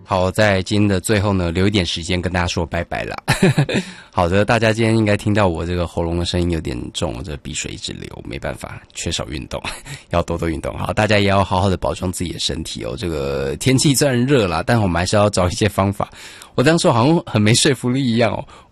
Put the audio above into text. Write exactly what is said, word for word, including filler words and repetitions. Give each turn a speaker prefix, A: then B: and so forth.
A: 好，在今天的最后呢，留一点时间跟大家说拜拜啦。好的，大家今天应该听到我这个喉咙的声音有点重，这鼻水一直流，没办法，缺少运动，要多多运动。好，大家也要好好的保重自己的身体哦。这个天气虽然热啦，但我们还是要找一些方法。我这样说好像很没说服力一样哦。